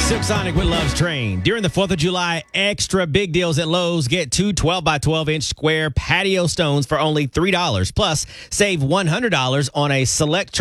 Silk Sonic with Love's Train. During the 4th of July, extra big deals at Lowe's. Get two 12 by 12 inch square patio stones for only $3. Plus, save $100 on a select